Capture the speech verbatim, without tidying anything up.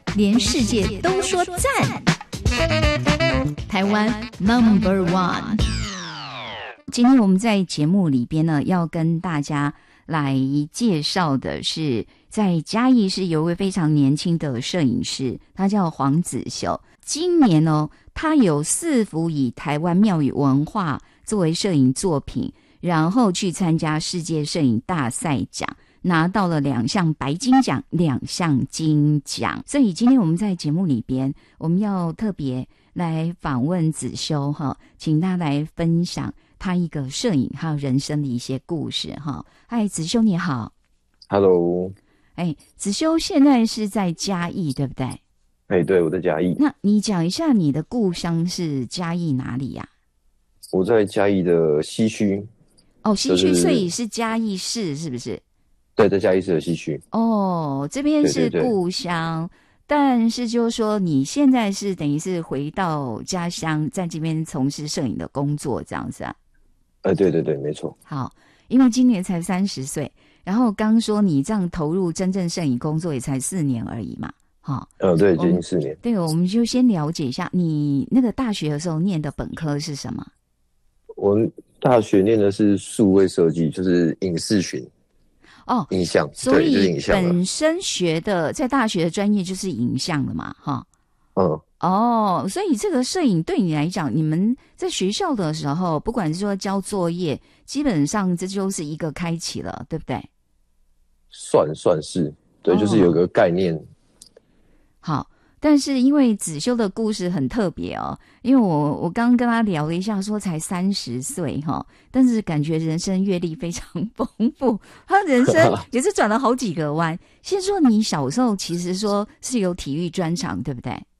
连世界都说赞。台湾 Number One。今天我们在节目里边呢，要跟大家来介绍的是，在嘉义是有一位非常年轻的摄影师，他叫黄子修。今年哦，他有四幅以台湾庙宇文化作为摄影作品，然后去参加世界摄影大赛奖，拿到了两项白金奖，两项金奖。所以今天我们在节目里边，我们要特别来访问子修哈，请他来分享他一个摄影还有人生的一些故事哈。嗨，子修你好。 Hello。 哎，子修现在是在嘉义对不对？ 哎，对，我在嘉义。 那你讲一下你的故乡是嘉义哪里呀、啊？ 我在嘉义的西区。 哦，西区， 就是、 所以是嘉义市是不是？ 对，在嘉义市的西区。 哦，这边是故乡，对对对，但是就是说你现在是等于是回到家乡，在这边从事摄影的工作这样子啊？ 呃，对对对，没错。 好，因为今年才三十岁，然后刚说你这样投入真正摄影工作也才四年而已嘛，哈。 呃，对，接近四年。 对，我们就先了解一下你那个大学的时候念的本科是什么？ 我大学念的是数位设计，就是影视学。 哦， 影像， 所以对，就是影像本身学的在大学的专业就是影像的嘛，哈。 嗯。 哦，所以这个摄影对你来讲，你们在学校的时候，不管是说交作业，基本上这就是一个开启了，对不对？ 算算是，对， 哦、 就是有个概念。 好。但是因为子修的故事很特别哦，因为我我刚刚跟他聊了一下，说才三十岁哈，但是感觉人生阅历非常丰富，他人生也是转了好几个弯。先说你小时候其实说是有体育专长，对不对？